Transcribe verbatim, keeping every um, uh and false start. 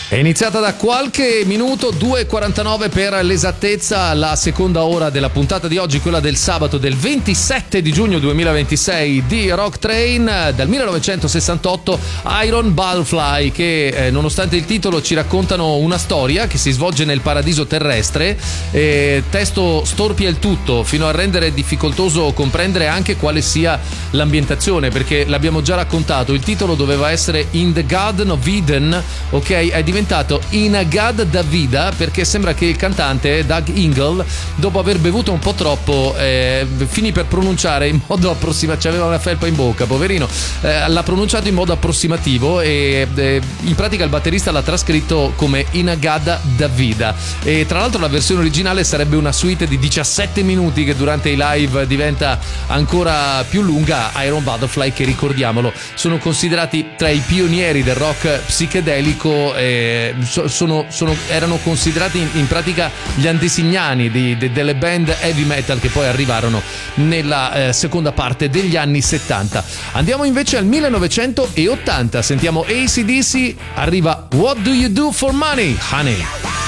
È iniziata da qualche minuto, due e quarantanove per l'esattezza, la seconda ora della puntata di oggi, quella del sabato del ventisette di giugno duemilaventisei di Rock Train, dal millenovecentosessantotto, Iron Butterfly, che eh, nonostante il titolo ci raccontano una storia che si svolge nel paradiso terrestre. Eh, testo storpia il tutto fino a rendere difficoltoso comprendere anche quale sia l'ambientazione, perché l'abbiamo già raccontato, il titolo doveva essere In the Garden of Eden, ok, è diventato In a God da Vida perché sembra che il cantante Doug Ingle, dopo aver bevuto un po' troppo, eh, finì per pronunciare in modo approssimativo, aveva una felpa in bocca, poverino, eh, l'ha pronunciato in modo approssimativo e eh, in pratica il batterista l'ha trascritto come In a God da Vida. E tra l'altro la versione originale sarebbe una suite di diciassette minuti che durante i live diventa ancora più lunga. Iron Butterfly, che ricordiamolo sono considerati tra i pionieri del rock psichedelico, eh, sono, sono, erano considerati in, in pratica gli antesignani di, de, delle band heavy metal che poi arrivarono nella eh, seconda parte degli anni settanta. Andiamo invece al millenovecentottanta, sentiamo A C/D C, arriva What Do You Do for Money, Honey.